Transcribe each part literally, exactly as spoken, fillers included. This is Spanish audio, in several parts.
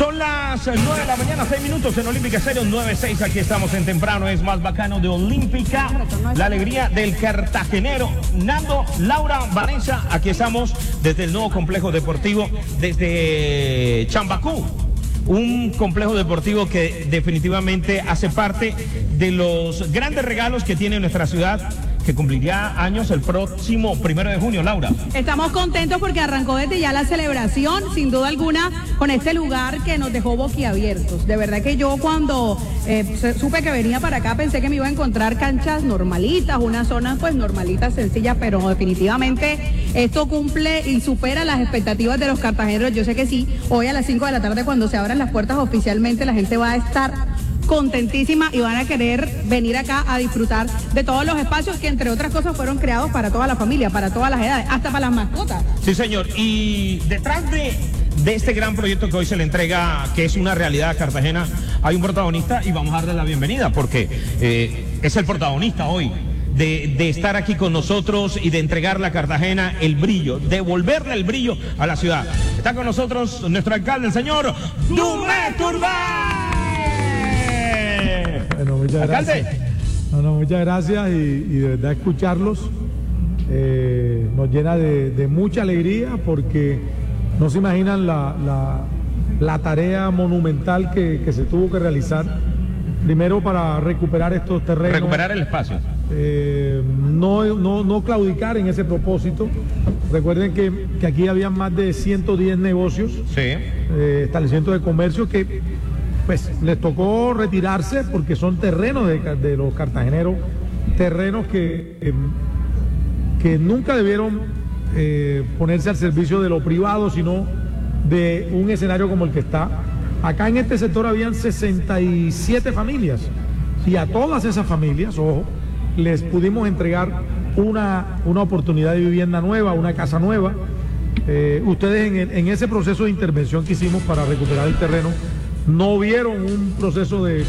Son las nueve de la mañana, seis minutos en Olímpica Estéreo nueve seis. Aquí estamos en temprano, es más bacano de Olímpica. La alegría del cartagenero Nando, Laura, Vanessa. Aquí estamos desde el nuevo complejo deportivo, desde Chambacú. Un complejo deportivo que definitivamente hace parte de los grandes regalos que tiene nuestra ciudad, que cumpliría años el próximo primero de junio, Laura. Estamos contentos porque arrancó desde ya la celebración, sin duda alguna, con este lugar que nos dejó boquiabiertos. De verdad que yo cuando eh, supe que venía para acá pensé que me iba a encontrar canchas normalitas, unas zonas pues normalitas, sencillas, pero definitivamente esto cumple y supera las expectativas de los cartageneros. Yo sé que sí, hoy a las cinco de la tarde cuando se abran las puertas oficialmente la gente va a estar contentísima y van a querer venir acá a disfrutar de todos los espacios que entre otras cosas fueron creados para toda la familia, para todas las edades, hasta para las mascotas. Sí, señor, y detrás de, de este gran proyecto que hoy se le entrega, que es una realidad a Cartagena, hay un protagonista y vamos a darle la bienvenida porque eh, es el protagonista hoy de, de estar aquí con nosotros y de entregarle a Cartagena el brillo, devolverle el brillo a la ciudad. Está con nosotros nuestro alcalde, el señor Dumé Turbay. Bueno, muchas ¿Alcalde? gracias. No, no, muchas gracias y, y de verdad escucharlos eh, nos llena de, de mucha alegría porque no se imaginan la, la, la tarea monumental que, que se tuvo que realizar. Primero para recuperar estos terrenos. Recuperar el espacio. Eh, no, no, no claudicar en ese propósito. Recuerden que, que aquí había más de ciento diez negocios, Sí. eh, establecimientos de comercio que pues les tocó retirarse porque son terrenos de, de los cartageneros, terrenos que, eh, que nunca debieron eh, ponerse al servicio de lo privado, sino de un escenario como el que está. Acá en este sector habían sesenta y siete familias y a todas esas familias, ojo, les pudimos entregar una, una oportunidad de vivienda nueva, una casa nueva. Eh, ustedes en, el, en ese proceso de intervención que hicimos para recuperar el terreno, no vieron un proceso de,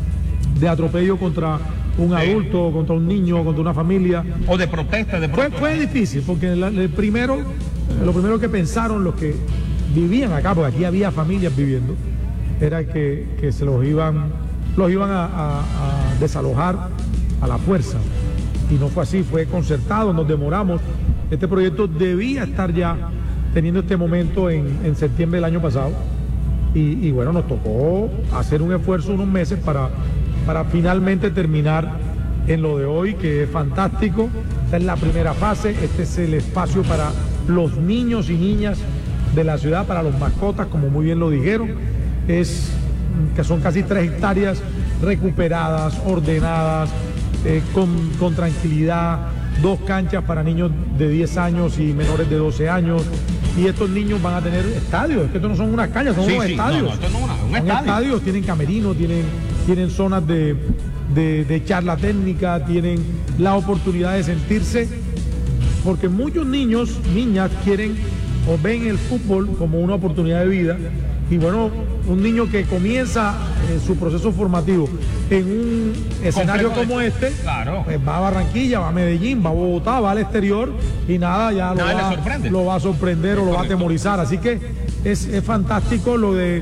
de atropello contra un adulto, contra un niño, contra una familia. O de protesta, de Fue, fue difícil, porque la, el primero, lo primero que pensaron los que vivían acá, porque aquí había familias viviendo, era que, que se los iban, los iban a, a, a desalojar a la fuerza. Y no fue así, fue concertado, nos demoramos. Este proyecto debía estar ya teniendo este momento en, en septiembre del año pasado. Y, y bueno, nos tocó hacer un esfuerzo unos meses para, para finalmente terminar en lo de hoy, que es fantástico. Esta es la primera fase, este es el espacio para los niños y niñas de la ciudad, para los mascotas, como muy bien lo dijeron. Es que son casi tres hectáreas recuperadas, ordenadas, eh, con, con tranquilidad, dos canchas para niños de diez años y menores de doce años. Y estos niños van a tener estadios, es que estos no son unas calles, son Sí, unos sí, estadios. no, no, esto no es una- un Son estadio. estadios, tienen camerinos, tienen, tienen zonas de, de, de charla técnica, tienen la oportunidad de sentirse, porque muchos niños, niñas quieren o ven el fútbol como una oportunidad de vida. Y bueno, un niño que comienza eh, su proceso formativo en un escenario Complejo de- como este, Claro. pues va a Barranquilla, va a Medellín, va a Bogotá, va al exterior y nada, ya lo, Nada le va, sorprende. lo va a sorprender o lo va a Correcto. atemorizar. Así que es, es fantástico lo de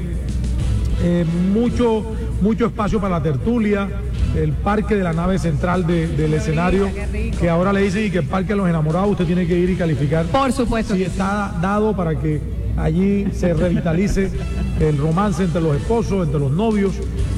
eh, mucho, mucho espacio para la tertulia, el parque de la nave central de- del escenario, qué rico. que ahora le dicen y que el parque de los enamorados usted tiene que ir y calificar. Por supuesto. Sí, está dado para que allí se revitalice el romance entre los esposos, entre los novios.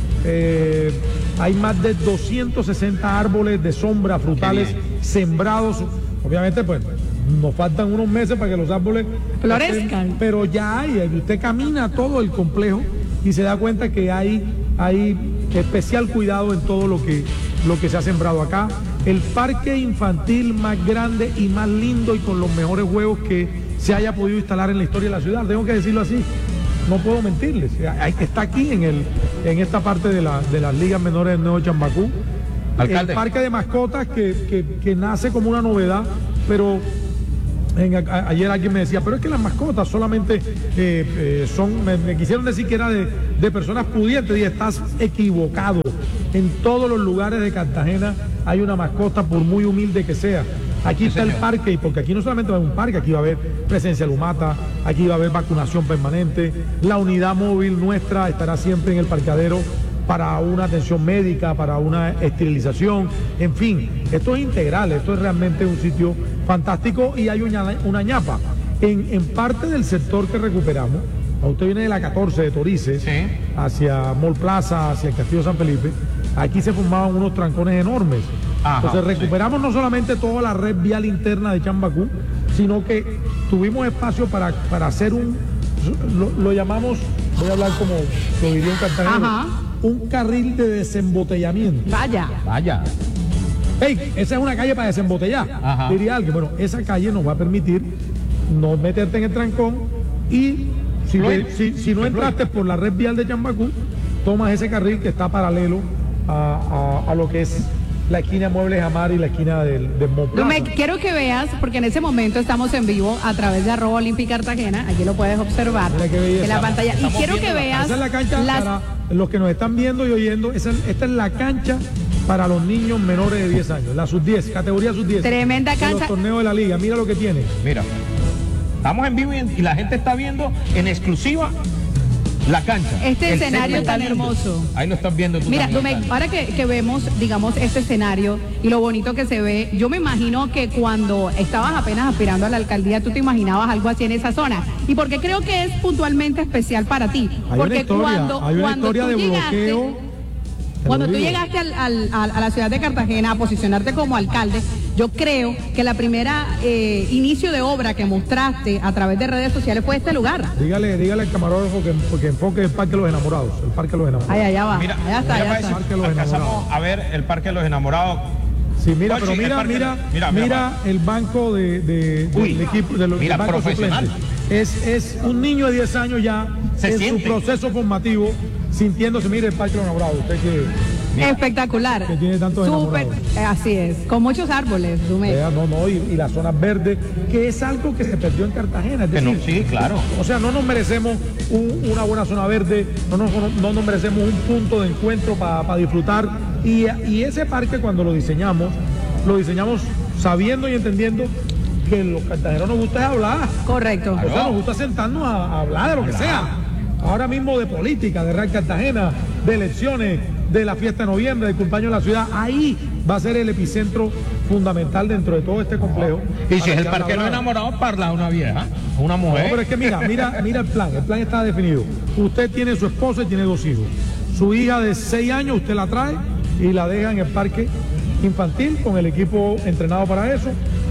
Eh, hay más de doscientos sesenta árboles de sombra frutales sembrados. Obviamente, pues, nos faltan unos meses para que los árboles Florezcan. pero ya hay, usted camina todo el complejo y se da cuenta que hay, hay especial cuidado en todo lo que, lo que se ha sembrado acá. El parque infantil más grande y más lindo y con los mejores juegos que se haya podido instalar en la historia de la ciudad, tengo que decirlo así, no puedo mentirles, hay- está aquí en, el, en esta parte de, la, de las ligas menores del Nuevo Chambacú. Alcalde. El parque de mascotas que, que, que nace como una novedad, pero en, a, ayer alguien me decía, pero es que las mascotas solamente eh, eh, son, me, me quisieron decir que era de, de personas pudientes, y estás equivocado. En todos los lugares de Cartagena hay una mascota, por muy humilde que sea. Aquí Sí, está el señor. parque, y porque aquí no solamente va a haber un parque, aquí va a haber presencia de Lumata, aquí va a haber vacunación permanente, la unidad móvil nuestra estará siempre en el parqueadero para una atención médica, para una esterilización, en fin, esto es integral, esto es realmente un sitio fantástico y hay una, una ñapa. En, en parte del sector que recuperamos, usted viene de la catorce de Torices, Sí. hacia Mall Plaza, hacia el Castillo San Felipe, aquí se formaban unos trancones enormes. Ajá, Entonces sí. recuperamos no solamente toda la red vial interna de Chambacú, sino que tuvimos espacio para, para hacer un, lo, lo llamamos, voy a hablar como lo diría un cartagenero, Ajá. un carril de desembotellamiento. Vaya. Vaya. Hey, esa es una calle para desembotellar, Ajá. diría alguien. Bueno, esa calle nos va a permitir no meterte en el trancón y si, Fluir. te- si, si no Fluir. entraste por la red vial de Chambacú, tomas ese carril que está paralelo a, a- a lo que es la esquina Muebles Amar y la esquina del, del Mall Plaza. Me quiero que veas, porque en ese momento estamos en vivo a través de arroba Olímpica Cartagena, allí lo puedes observar Mira qué belleza. en la pantalla. Y Estamos quiero que viendo la- veas Esa es la cancha las- para los que nos están viendo y oyendo. Esa, esta es la cancha para los niños menores de diez años, la sub diez, categoría sub diez. Tremenda de cancha. los torneos de la liga. Mira lo que tiene. Mira, estamos en vivo y, y la gente está viendo en exclusiva la cancha. Este El escenario set está tan lindo. hermoso. Ahí lo estás viendo tú Mira, también, Dumek, Carlos. ahora que, que vemos, digamos, este escenario y lo bonito que se ve, yo me imagino que cuando estabas apenas aspirando a la alcaldía, tú te imaginabas algo así en esa zona. ¿Y por qué creo que es puntualmente especial para ti? Hay Porque una historia, cuando, hay una cuando historia tú de llegaste, bloqueo. Te Cuando lo tú digo. llegaste al- al- al- a la ciudad de Cartagena a posicionarte como alcalde, yo creo que la primera eh, inicio de obra que mostraste a través de redes sociales fue este lugar. Dígale, dígale al camarógrafo que, que enfoque el Parque de los Enamorados. El Parque de los Enamorados. Ay, allá va. Mira, allá está, mira allá para está. eso, Parque de los alcanzamos Enamorados. a ver el Parque de los Enamorados. Sí, mira, Oye, pero el mira, parque- mira, mira, mira, mira. el banco de, de- Uy, del equipo, de los, mira, del banco profesional. suplente. Es, es un niño de diez años ya Se en siente. su proceso formativo, sintiéndose, mire, el Parque de los Enamorados. Usted que, Espectacular. Que tiene tantos Súper, enamorados. eh, así es, con muchos árboles, Dumek. vea, no, no, y, y las zonas verdes, que es algo que se perdió en Cartagena. Es Que no, decir, sí, claro. o sea, no nos merecemos un- una buena zona verde, no nos, no nos merecemos un punto de encuentro para disfrutar. Y, y ese parque cuando lo diseñamos, lo diseñamos sabiendo y entendiendo que los cartageneros nos gusta es hablar. Correcto. O sea, nos gusta sentarnos a, a hablar de lo que sea. Ahora mismo de política, de Real Cartagena, de elecciones, de la fiesta de noviembre, del cumpleaños de la ciudad. Ahí va a ser el epicentro fundamental dentro de todo este complejo. Y si Para es el que Parque de los hablar. Enamorados, parla una vieja, una No, mujer. pero es que mira, mira, mira el plan. El plan está definido. Usted tiene su esposa y tiene dos hijos. Su hija de seis años, usted la trae y la deja en el parque infantil con el equipo entrenado para eso.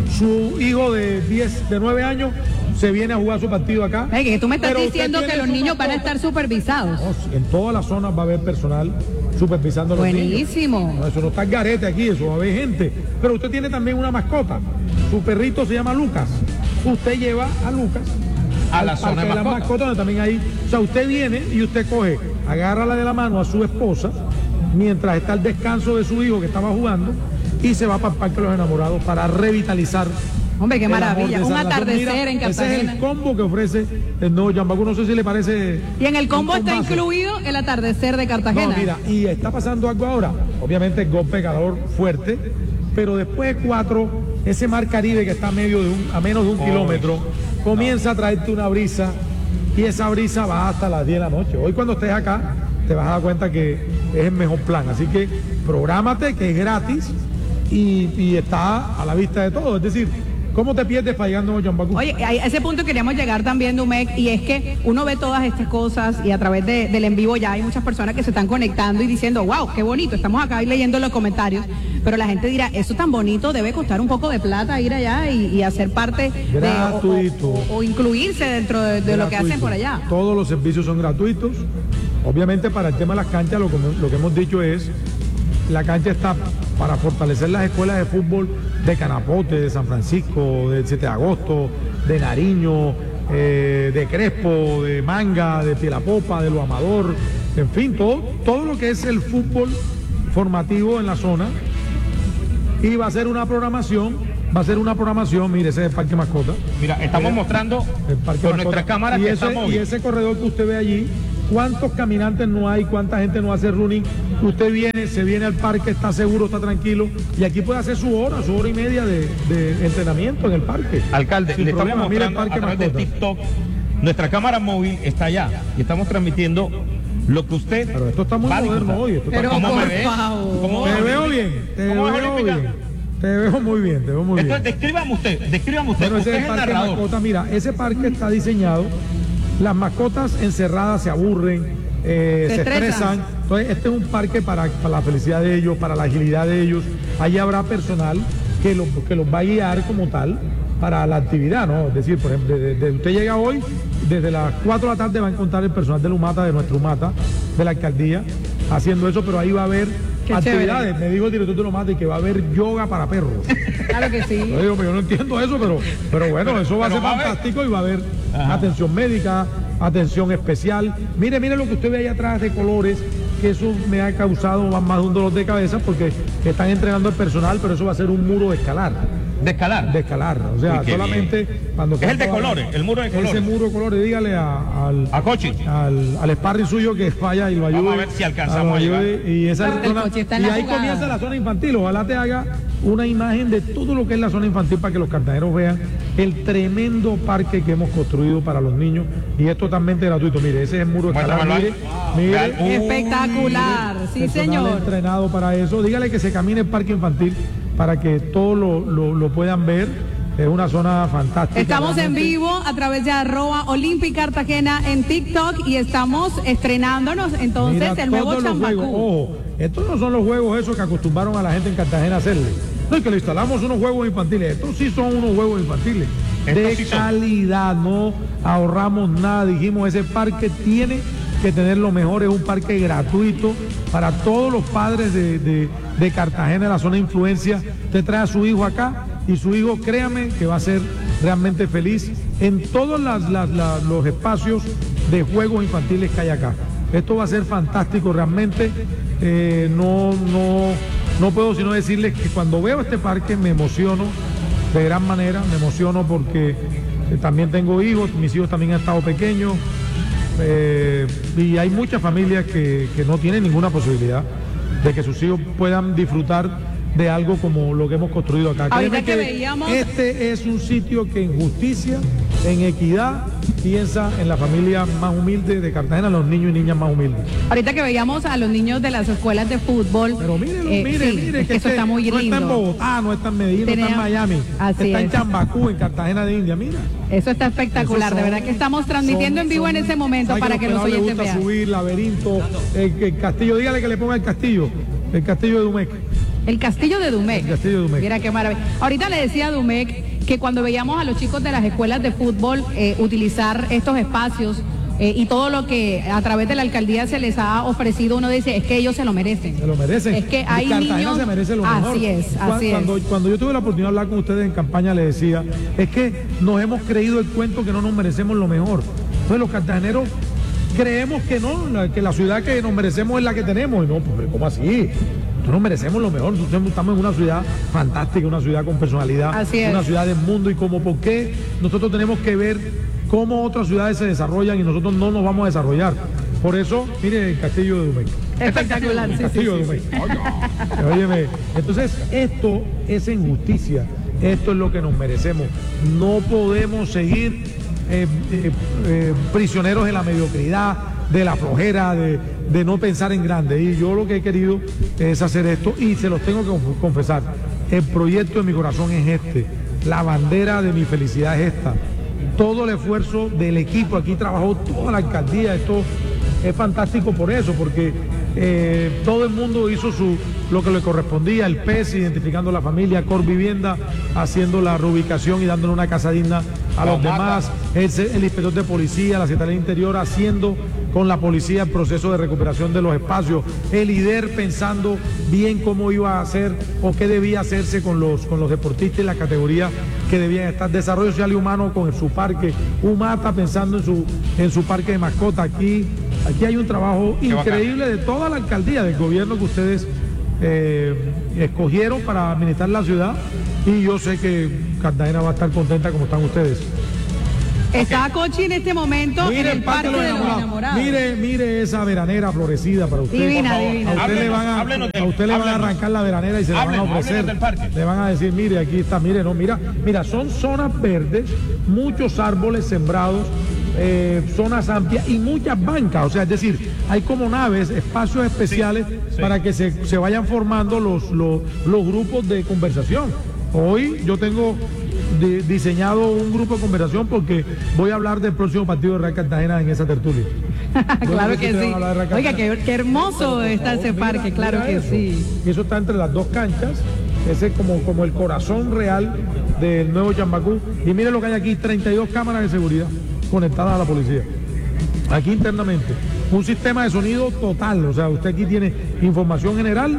Su hijo de diez, de nueve años se viene a jugar su partido acá. Ey, que tú me estás Pero usted diciendo tiene que los su niños van a mascota. estar supervisados. No, sí, en todas las zonas va a haber personal supervisando a los niños. Buenísimo. No, eso no está el garete aquí, eso va a haber gente. Pero usted tiene también una mascota. Su perrito se llama Lucas. Usted lleva a Lucas A al la zona parque de las mascotas. mascotas, donde también hay. O sea, usted viene y usted coge, agárrala de la mano a su esposa mientras está el descanso de su hijo que estaba jugando y se va para el Parque de los Enamorados para revitalizar. Hombre, qué el amor maravilla. de Un esa relación. atardecer Mira, en ese es Cartagena. el combo que ofrece el nuevo Chambacú. No sé si le parece. Y en el combo un está combazo. incluido el atardecer de Cartagena. No, mira, y está pasando algo ahora. Obviamente el golpe de calor fuerte, pero después de cuatro, ese mar Caribe que está a, medio de un, a menos de un kilómetro, comienza a traerte una brisa y esa brisa va hasta las diez de la noche. Hoy cuando estés acá, te vas a dar cuenta que es el mejor plan. Así que prográmate, que es gratis y, y está a la vista de todo. Es decir, ¿cómo te pierdes para llegar a Nuevo Chambacú? Oye, a ese punto queríamos llegar también, Dumek, y es que uno ve todas estas cosas y a través de- del en vivo ya hay muchas personas que se están conectando y diciendo, wow, qué bonito, estamos acá y leyendo los comentarios, pero la gente dirá, eso tan bonito debe costar un poco de plata ir allá y, y hacer parte de, o- Gratuito. o, o- o incluirse dentro de, de lo que hacen por allá. Todos los servicios son gratuitos. Obviamente para el tema de las canchas lo que, lo que hemos dicho es, la cancha está para fortalecer las escuelas de fútbol de Canapote, de San Francisco, del siete de agosto, de Nariño, eh, de Crespo, de Manga, de Pielapopa, de Lo Amador, en fin, todo, todo lo que es el fútbol formativo en la zona. Y va a ser una programación, va a ser una programación, mire, ese es el Parque Mascota. Mira, estamos Mira, mostrando el Parque con Mascota. nuestra cámara y que ese, está móvil. y ese corredor que usted ve allí ¿Cuántos caminantes no hay? ¿Cuánta gente no hace running? Usted viene, se viene al parque, está seguro, está tranquilo, y aquí puede hacer su hora, su hora y media de, de entrenamiento en el parque. Alcalde, sin le problema. estamos Mira el mostrando parque a través de mascota. TikTok. Nuestra cámara móvil está allá y estamos transmitiendo lo que usted Pero esto está muy va a moderno disfrutar. hoy. Esto está Pero ¿Cómo por me ve? favor. ¿Cómo Te me ve? veo bien, te ¿Cómo veo es olímpica? bien. Te veo muy bien, te veo muy bien. Entonces, descríbame usted, descríbame usted. Bueno, ese usted es es el el parque de narrador. mascotas. Mira, ese parque está diseñado. Las mascotas encerradas se aburren, eh, Se se, estresan. estresan. Entonces, este es un parque para, para la felicidad de ellos, para la agilidad de ellos. Allí habrá personal que los, que los va a guiar como tal para la actividad, ¿no? Es decir, por ejemplo, desde, desde usted llega hoy, desde las cuatro de la tarde va a encontrar el personal del UMATA, de nuestro UMATA, de la alcaldía, haciendo eso, pero ahí va a haber Qué actividades. chévere. Me dijo el director del UMATA y que va a haber yoga para perros. Claro que sí. Yo digo, pero yo no entiendo eso, pero, pero bueno, Pero- eso va a pero ser va a haber. fantástico y va a haber Ajá. atención médica, atención especial. Mire, mire lo que usted ve ahí atrás de colores, que eso me ha causado más, más de un dolor de cabeza porque están entrenando el personal, pero eso va a ser un muro de escalar. De escalar. De escalar, o sea, Uy, qué solamente bien. cuando... Es el de colores, el muro de colores. Ese muro de colores, dígale a- al... A Cochi. Al, al sparring suyo que vaya y lo ayude. Vamos a ver si alcanzamos lo ayude, a llegar. Y, esa Pero el zona- Cochi está en y la ahí jugada. comienza la zona infantil. Ojalá te haga una imagen de todo lo que es la zona infantil para que los cartageneros vean el tremendo parque que hemos construido para los niños y es totalmente gratuito. Mire, ese es el muro de escalar. Muéstramelo Mire, ahí. mire. Vean. Espectacular, sí Personal señor. entrenado para eso. Dígale que se camine el parque infantil para que todos lo, lo- lo puedan ver. Es una zona fantástica. Estamos en realmente. vivo a través de arroba Olímpica Cartagena en TikTok y estamos estrenándonos entonces Mira el nuevo todos los juegos. Chambacú. Ojo, estos no son los juegos esos que acostumbraron a la gente en Cartagena a hacerle. No, es que le instalamos unos juegos infantiles. Estos sí son unos juegos infantiles. Estos De sí son. calidad, no ahorramos nada. Dijimos, ese parque tiene que tener lo mejor. Es un parque gratuito para todos los padres de, de- de Cartagena, de la zona de influencia. Usted trae a su hijo acá y su hijo, créame, que va a ser realmente feliz en todos las- las- las- los espacios de juegos infantiles que hay acá. Esto va a ser fantástico realmente. Eh, no, no, no puedo sino decirles que cuando veo este parque me emociono de gran manera, me emociono porque eh, también tengo hijos, mis hijos también han estado pequeños eh, y hay muchas familias que, que no tienen ninguna posibilidad de que sus hijos puedan disfrutar de algo como lo que hemos construido acá. Ahorita Créeme que veíamos- este es un sitio que en justicia, en equidad, piensa en la familia más humilde de Cartagena, los niños y niñas más humildes. Ahorita que veíamos a los niños de las escuelas de fútbol. Pero mírelo, eh, mire, sí, mire, es que eso este está muy no lindo. está en Bogotá, no está en Medellín, no está en Tenía- Miami, Así está en es. Chambacú, en Cartagena de India, mira. Eso está espectacular, Esos de son- verdad que estamos transmitiendo son- en vivo en son- ese momento ¿sabe para que los a los pelados oyentes les gusta vean. subir, laberinto, el, el castillo, dígale que le ponga el castillo, el castillo de Dumec. El castillo de Dumec. El castillo de Dumec. Mira qué maravilla. Ahorita le decía a Dumec que cuando veíamos a los chicos de las escuelas de fútbol eh, utilizar estos espacios eh, y todo lo que a través de la alcaldía se les ha ofrecido, uno dice, es que ellos se lo merecen. Se lo merecen. Es que hay Y Cartagena niños- se merece lo Así mejor. es, Cu- así es. cuando, cuando yo tuve la oportunidad de hablar con ustedes en campaña, les decía, es que nos hemos creído el cuento que no nos merecemos lo mejor. Entonces los cartageneros creemos que no, la- que la ciudad que nos merecemos es la que tenemos. Y no, pues, ¿cómo así? Nosotros nos merecemos lo mejor. Nosotros estamos en una ciudad fantástica, una ciudad con personalidad, Así es. una ciudad del mundo. Y como por qué nosotros tenemos que ver cómo otras ciudades se desarrollan y nosotros no nos vamos a desarrollar. Por eso, mire el castillo de Dumec. Espectacular, El sí, sí, castillo sí, de sí. Dumec. Óyeme, entonces esto es injusticia, esto es lo que nos merecemos. No podemos seguir eh, eh, eh, prisioneros de la mediocridad, de la flojera, de, de no pensar en grande. Y yo lo que he querido es hacer esto y se los tengo que conf- confesar. El proyecto de mi corazón es este, la bandera de mi felicidad es esta. Todo el esfuerzo del equipo, aquí trabajó toda la alcaldía, esto es fantástico por eso, porque eh, todo el mundo hizo su, lo que le correspondía, el P E S, identificando la familia, Cor Vivienda, haciendo la reubicación y dándole una casa digna a los demás, el, el inspector de policía, la Secretaría del Interior haciendo con la policía el proceso de recuperación de los espacios, el I D E R pensando bien cómo iba a hacer o qué debía hacerse con los, con los deportistas y las categorías que debían estar, desarrollo social y humano con su parque, UMATA pensando en su, en su parque de mascota. Aquí, aquí hay un trabajo Qué bacán. increíble de toda la alcaldía, del gobierno que ustedes eh, escogieron para administrar la ciudad y yo sé que Cartagena va a estar contenta como están ustedes. Está Cochi en este momento Mire en el Parque de los Enamorados. Enamorados. Mire, mire esa veranera florecida para usted. Divina, Por favor. divina. A usted Háblenos, le van a, háblenos del- a usted le van a háblenos. arrancar la veranera y se la van a Háblenos, ofrecer. háblenos del parque. Le van a decir, mire, aquí está, mire, no, mira, mira, son zonas verdes, muchos árboles sembrados, eh, zonas amplias y muchas bancas. O sea, es decir, hay como naves, espacios especiales sí. para que se, se vayan formando los, los, los grupos de conversación. Hoy yo tengo di- diseñado un grupo de conversación porque voy a hablar del próximo partido de Real Cartagena en esa tertulia. Claro Yo no sé que si ustedes sí. van a hablar de Real Oiga, Cartagena. qué, qué hermoso está ese Mira, parque, claro mira que eso. sí. Y eso está entre las dos canchas, ese es como, como el corazón real del nuevo Chambacú. Y miren lo que hay aquí, treinta y dos cámaras de seguridad conectadas a la policía. Aquí internamente. Un sistema de sonido total, o sea, usted aquí tiene información general.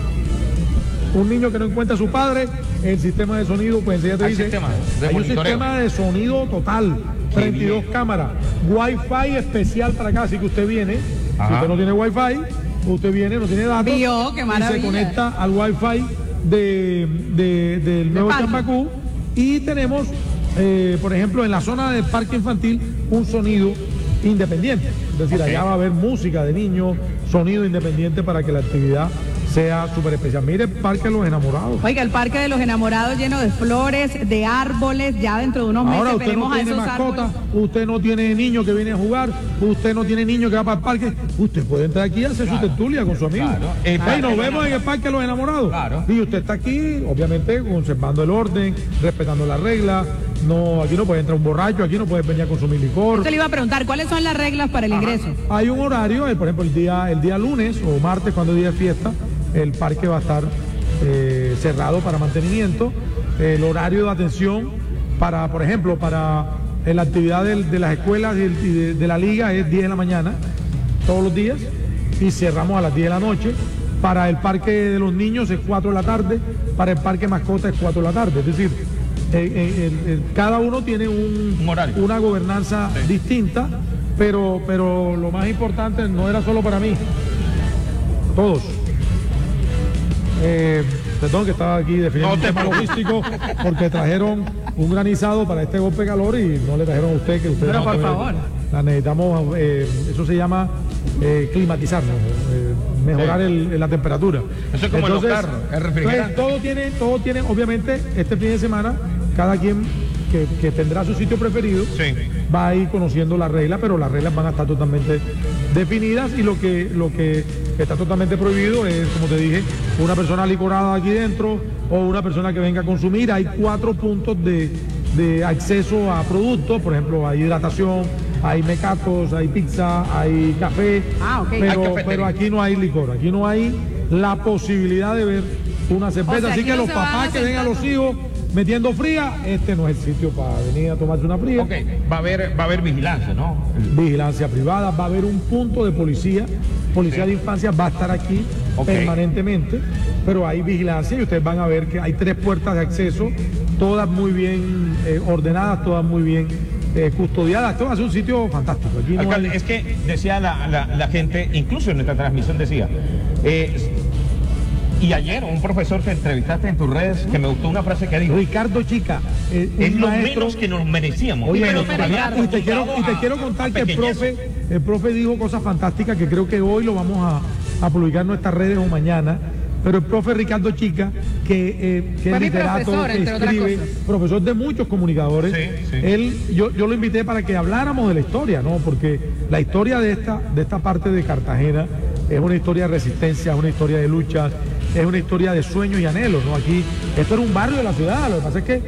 Un niño que no encuentra a su padre, el sistema de sonido, pues enseguida te Hay dice. sistema de hay un monitoreo. sistema de sonido total, treinta y dos bien. cámaras, Wi-Fi especial para acá, así que usted viene, si Ajá. usted no tiene Wi-Fi, usted viene, no tiene datos, Vio, qué y maravilla. se conecta al Wi-Fi de, de- del nuevo parque. Chambacú y tenemos, eh, por ejemplo, en la zona del parque infantil, un sonido independiente, es decir, Ok. allá va a haber música de niños, sonido independiente para que la actividad sea súper especial. Mire el Parque de los Enamorados. Oiga, el Parque de los Enamorados lleno de flores, de árboles, ya dentro de unos meses Ahora usted veremos no a tiene esos mascota, árboles. usted no tiene niño que viene a jugar, usted no tiene niño que va para el parque, usted puede entrar aquí y hacer su tertulia con su amigo. claro. El Ey, Parque nos de los vemos en el Parque de los Enamorados. Claro. Y usted está aquí, obviamente, conservando el orden, respetando las reglas. No, aquí no puede entrar un borracho, aquí no puede venir a consumir licor. Usted le iba a preguntar, ¿cuáles son las reglas para el ingreso? Hay un horario, eh, por ejemplo, el día, el día lunes o martes, cuando es día de fiesta, el parque va a estar eh, cerrado para mantenimiento. El horario de atención para, por ejemplo, para eh, la actividad del- de, las escuelas y, el- y de, de la liga es diez de la mañana, todos los días, y cerramos a las diez de la noche. Para el parque de los niños es cuatro de la tarde, para el parque mascota es cuatro de la tarde. Es decir, eh, eh, el- el- cada uno tiene un, Un horario. una gobernanza distinta, pero, pero lo más importante no era solo para mí, todos. Eh, perdón que estaba aquí definiendo No un te tema preocupes. logístico porque trajeron un granizado para este golpe de calor y no le trajeron a usted que usted Pero no por puede- favor. la necesitamos, eh, eso se llama eh, climatizarnos, eh, mejorar el- la temperatura. Eso es como en los carros, el refrigerante. entonces, todo tiene, todo tiene, obviamente, este fin de semana, cada quien que, que tendrá su sitio preferido Sí. va a ir conociendo las reglas, pero las reglas van a estar totalmente definidas y lo que, lo que está totalmente prohibido es, como te dije, una persona licorada aquí dentro o una persona que venga a consumir. Hay cuatro puntos de, de acceso a productos, por ejemplo, hay hidratación, hay mecatos, hay pizza, hay café, Ah, ok. Hay pero, cafetería. pero aquí no hay licor, aquí no hay la posibilidad de ver una cerveza, O sea, así aquí que no los se van papás a que ven a sentar los con- hijos metiendo fría, este no es el sitio para venir a tomarse una fría. Ok, va a haber, va a haber vigilancia, ¿no? Vigilancia privada, va a haber un punto de policía, policía Sí. de infancia va a estar aquí Ok. permanentemente, pero hay vigilancia y ustedes van a ver que hay tres puertas de acceso, todas muy bien eh, ordenadas, todas muy bien eh, custodiadas. Esto va a ser un sitio fantástico. Aquí no Alcalde, hay- es que decía la, la- la gente, incluso en nuestra transmisión decía, eh, y ayer un profesor que entrevistaste en tus redes, que me gustó una frase que dijo, Ricardo Chica, eh, es un lo maestro- menos que nos merecíamos. Oye, pero pero todavía y te quiero, y te acostumbrados quiero a- contar a que el pequeñeces. profe, el profe dijo cosas fantásticas que creo que hoy lo vamos a, a publicar en nuestras redes o mañana. Pero el profe Ricardo Chica, que, eh, que Fue es mi literato, profesor, que entre otras escribe, cosas. profesor de muchos comunicadores, Sí, sí. él, yo, yo lo invité para que habláramos de la historia, ¿no? Porque la historia de esta, de esta parte de Cartagena es una historia de resistencia, es una historia de luchas, es una historia de sueños y anhelos, ¿no? Aquí, esto era un barrio de la ciudad, lo que pasa es que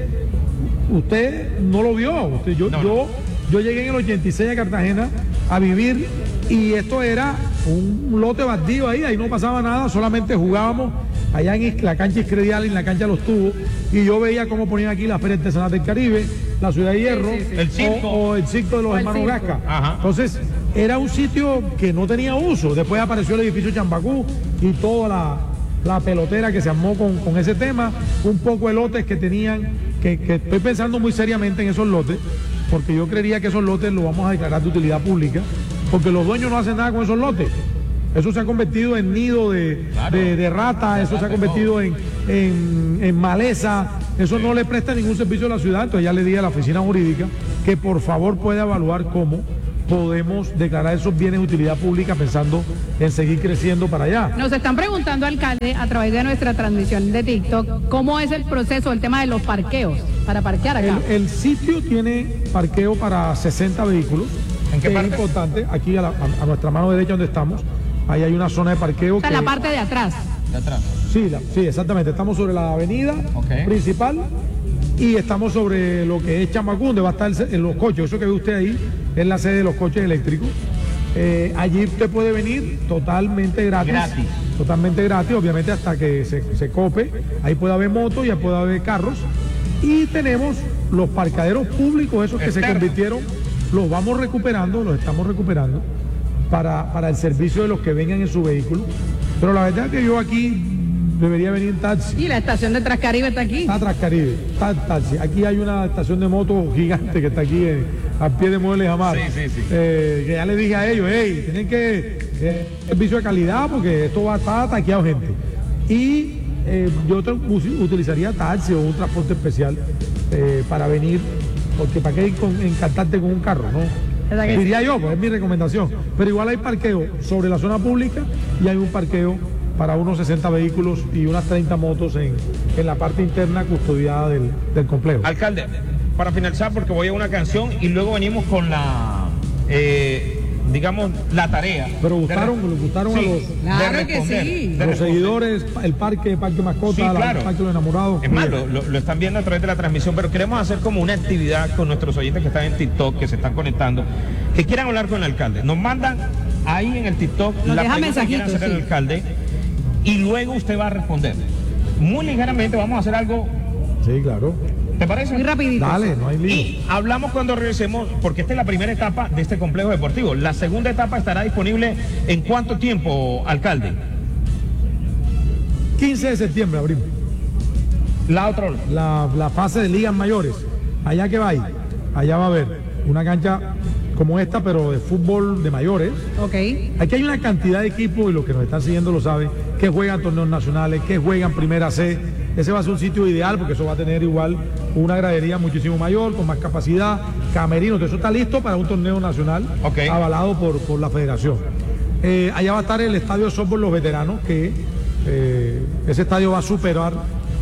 usted no lo vio. Usted, yo, No, no. yo, yo llegué en el ochenta y seis a Cartagena a vivir y esto era un lote baldío ahí, ahí no pasaba nada, solamente jugábamos allá en Is- la cancha Iscredial, en la cancha Los Tubos, y yo veía cómo ponían aquí la Feria Artesanal del Caribe, la Ciudad de Hierro, sí, sí. El circo. O, o el circo de los O el hermanos circo. Gasca. Ajá. Entonces, era un sitio que no tenía uso. Después apareció el edificio Chambacú y toda la, la pelotera que se armó con, con ese tema, un poco de lotes que tenían, que, que estoy pensando muy seriamente en esos lotes, porque yo creería que esos lotes los vamos a declarar de utilidad pública, porque los dueños no hacen nada con esos lotes. Eso se ha convertido en nido de, Claro. de, de rata, eso se ha convertido en, en, en maleza, eso no le presta ningún servicio a la ciudad. Entonces ya le dije a la oficina jurídica que por favor pueda evaluar cómo podemos declarar esos bienes de utilidad pública pensando en seguir creciendo para allá. Nos están preguntando, alcalde, a través de nuestra transmisión de TikTok, ¿cómo es el proceso, el tema de los parqueos, para parquear acá? El, el sitio tiene parqueo para sesenta vehículos. ¿En qué que parte? Es importante, aquí a, la, a, a nuestra mano derecha donde estamos, ahí hay una zona de parqueo. O sea, que, la parte de atrás. De atrás. Sí, la, sí, exactamente. Estamos sobre la avenida Okay. principal y estamos sobre lo que es Chambacú, donde va a estar el, en los coches. Eso que ve usted ahí es la sede de los coches eléctricos. Eh, allí usted puede venir totalmente gratis. Gratis. Totalmente gratis, obviamente hasta que se, se cope. Ahí puede haber motos y ahí puede haber carros. Y tenemos los parcaderos públicos, esos que Externo. se convirtieron, los vamos recuperando, los estamos recuperando para, para el servicio de los que vengan en su vehículo. Pero la verdad es que yo aquí debería venir taxi. Y la estación de Transcaribe está aquí. Está Transcaribe, está taxi. Aquí hay una estación de moto gigante que está aquí eh, al pie de Muebles Amar. Sí, sí, sí. Eh, que ya le dije a ellos, hey, tienen que eh, servicio de calidad porque esto va a estar ataqueado gente. Y eh, yo tra- us- utilizaría taxi o un transporte especial eh, para venir, porque para qué ir con, encantarte con un carro, ¿no? ¿Verdad que sí? Diría yo, pues es mi recomendación. Pero igual hay parqueo sobre la zona pública y hay un parqueo para unos sesenta vehículos y unas treinta motos en, en la parte interna custodiada del, del complejo. Alcalde, para finalizar, porque voy a una canción y luego venimos con la, eh, digamos, la tarea. Pero de gustaron, re- les gustaron a Sí, los, de Claro que responder, sí. de a los responder. seguidores, el parque, parque mascota, Sí, la- claro. el parque de los enamorados. Es más, lo, lo- lo están viendo a través de la transmisión, pero queremos hacer como una actividad con nuestros oyentes que están en TikTok, que se están conectando, que quieran hablar con el alcalde. Nos mandan ahí en el TikTok Nos la deja pregunta que quieran mensajitos, hacer al sí. alcalde y luego usted va a responder. Muy ligeramente vamos a hacer algo, Sí, claro. ¿te parece? Muy rapidito. Dale, no hay lío. Y hablamos cuando regresemos, porque esta es la primera etapa de este complejo deportivo. La segunda etapa estará disponible ¿en cuánto tiempo, alcalde? quince de septiembre abrimos La otra. la, la fase de ligas mayores. Allá que va ahí, allá va a haber una cancha como esta, pero de fútbol de mayores. Ok. Aquí hay una cantidad de equipos, y los que nos están siguiendo lo saben, que juegan torneos nacionales, que juegan Primera C. Ese va a ser un sitio ideal porque eso va a tener igual una gradería muchísimo mayor, con más capacidad, camerinos, eso está listo para un torneo nacional Ok. avalado por, por la federación. Eh, allá va a estar el estadio de softball Los Veteranos, que eh, ese estadio va a superar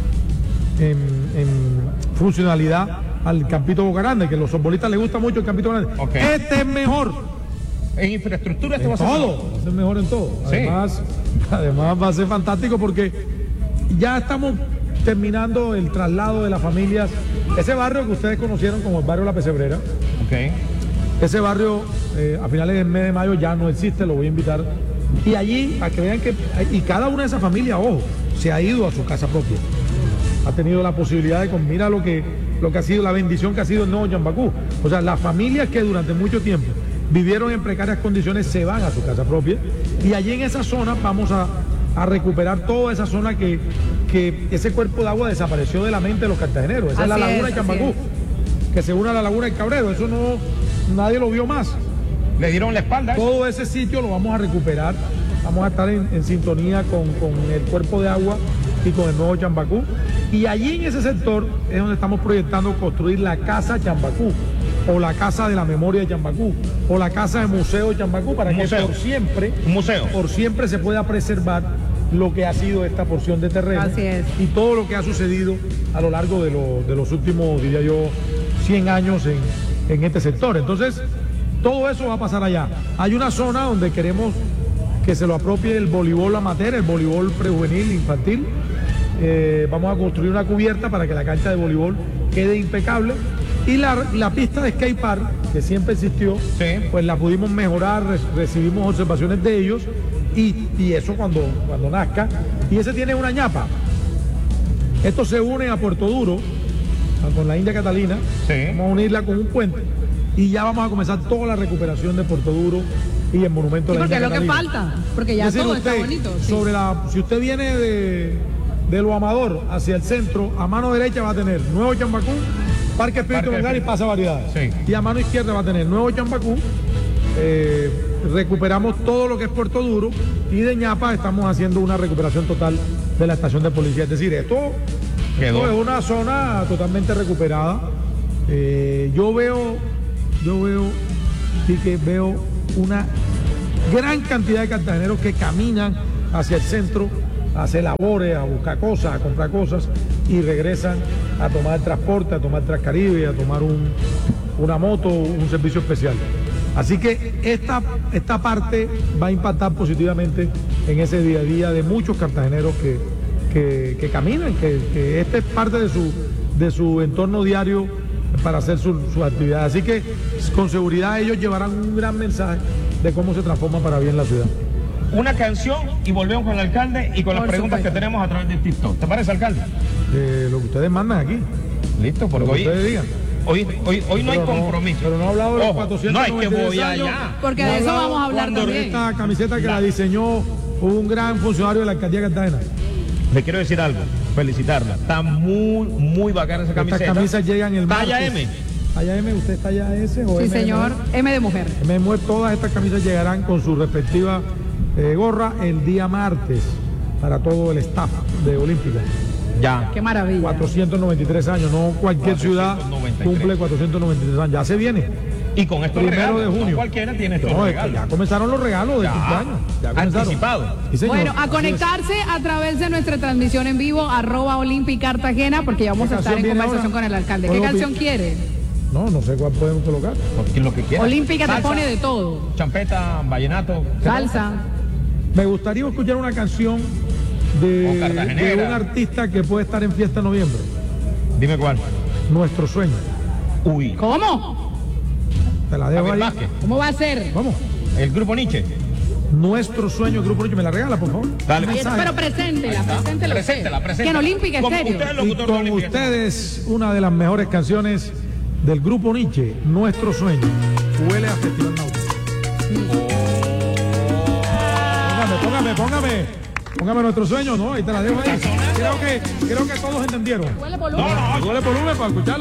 en, en funcionalidad al Campito Boca Grande, que a los softbolistas les gusta mucho el Campito Grande. Ok. Este es mejor. En infraestructura esto En va a ser todo, va a ser mejor en todo. Sí. Además, además va a ser fantástico porque ya estamos terminando el traslado de las familias. Ese barrio que ustedes conocieron como el barrio La Pesebrera, Ok. ese barrio eh, a finales del mes de mayo ya no existe, lo voy a invitar. Y allí, a que vean que, y cada una de esas familias, ojo, se ha ido a su casa propia. Ha tenido la posibilidad de, con- mira lo que, lo que ha sido, la bendición que ha sido el nuevo Chambacú. O sea, las familias que durante mucho tiempo vivieron en precarias condiciones se van a su casa propia. Y allí en esa zona vamos a, a recuperar toda esa zona que, que ese cuerpo de agua desapareció de la mente de los cartageneros. Esa es la Así laguna es, de así Chambacú, es. que se une a la laguna del Cabrero. Eso no, nadie lo vio más. Le dieron la espalda. Todo ese sitio lo vamos a recuperar. Vamos a estar en, en sintonía con, con el cuerpo de agua y con el nuevo Chambacú. Y allí en ese sector es donde estamos proyectando construir la Casa Chambacú, o la Casa de la Memoria de Chambacú, o la Casa de Museo de Chambacú, para Un que museo. por siempre, Un museo. por siempre se pueda preservar lo que ha sido esta porción de terreno. Así es. Y todo lo que ha sucedido a lo largo de, lo- de los últimos, diría yo, cien años en, en este sector. Entonces, todo eso va a pasar allá. Hay una zona donde queremos que se lo apropie el voleibol amateur, el voleibol prejuvenil, infantil. Eh, vamos a construir una cubierta para que la cancha de voleibol quede impecable. Y la, la pista de skate park, que siempre existió, Sí. pues la pudimos mejorar, re- recibimos observaciones de ellos, y, y eso cuando, cuando nazca. Y ese tiene una ñapa. Esto se une a Puerto Duro, a- con la India Catalina. Sí. Vamos a unirla con un puente. Y ya vamos a comenzar toda la recuperación de Puerto Duro y el monumento Sí, de la porque India es lo que Catalina. falta. Porque ya Es decir, todo está usted, bonito. sí. sobre la, si usted viene de, de Lo Amador hacia el centro, a mano derecha va a tener Nuevo Chambacú, Parque Espíritu Parque Melgar y Espíritu. Plaza Variedades. Sí. Y a mano izquierda va a tener Nuevo Chambacú. Eh, recuperamos todo lo que es Puerto Duro, y de ñapa estamos haciendo una recuperación total de la estación de policía. Es decir, esto, Quedó. esto es una zona totalmente recuperada. Eh, yo veo, yo veo, sí que veo una gran cantidad de cartageneros que caminan hacia el centro, a hacer labores, a buscar cosas, a comprar cosas y regresan a tomar transporte, a tomar Transcaribe, a tomar un, una moto, un servicio especial. Así que esta, esta parte va a impactar positivamente en ese día a día de muchos cartageneros que, que, que caminan, que, que esta es parte de su, de su entorno diario para hacer sus su actividades. Así que con seguridad ellos llevarán un gran mensaje de cómo se transforma para bien la ciudad. Una canción y volvemos con el alcalde y con las Por preguntas supuesto. que tenemos a través de TikTok. ¿Te parece, alcalde? Eh, lo que ustedes mandan aquí. Listo, porque Lo que hoy, ustedes digan. hoy, hoy, hoy no hay Pero no- compromiso. pero no ha hablado de los Ojo, cuatrocientos no, es que noventa y tres voy años. allá. Porque No de ha eso hablado vamos a hablar cuando también. esta camiseta que la diseñó un gran funcionario de la alcaldía de Cartagena. Le quiero decir algo, felicitarla. Está muy, muy bacana esa camiseta. Estas camisas llegan el martes. Talla M. ¿Talla M? ¿Usted es talla S o Sí, M? señor. M de mujer. M de mujer. Todas estas camisas llegarán con su respectiva eh, gorra el día martes para todo el staff de Olímpica. Ya. Qué maravilla. cuatrocientos noventa y tres años, no cualquier ciudad cuatrocientos noventa y tres. cumple cuatrocientos noventa y tres años. Ya se viene. Y con estos Primero regalos, de junio. no cualquiera tiene estos No, es que regalos. ya comenzaron los regalos de Ya. cumpleaños. Ya comenzaron. Anticipado. Sí, señor. Bueno, a Así conectarse a través de nuestra transmisión en vivo, arroba Olímpica Cartagena, porque ya vamos ¿Qué a estar en canción viene conversación ahora? con el alcalde. ¿Qué Olopi. canción quiere? es. No, no sé cuál podemos colocar. Porque lo que quiera. Olímpica te Salsa, pone de todo. Champeta, vallenato. Salsa. Me gustaría escuchar una canción O de, cartagenera. de un artista que puede estar en fiesta en noviembre. Dime cuál. Nuestro sueño. Uy. ¿Cómo? Te la dejo Javier ahí. Vázquez. ¿Cómo va a ser? Vamos. El grupo Nietzsche. Nuestro sueño, Grupo Nietzsche. ¿Me la regala, por favor? Dale. Ahí está, pero preséntela, preséntela usted. Preséntela, preséntela. Que en Olímpica Como Estéreo. usted lo- Y locutor de con Olímpica. ustedes, una de las mejores canciones del Grupo Nietzsche, Nuestro Sueño. Huele a Festival Náutico. Póngame, póngame, póngame. Póngame Nuestro Sueño, ¿no? Ahí te la dejo ahí. Creo que, creo que todos entendieron. Huele volumen. No, no, Huele volumen para escucharla.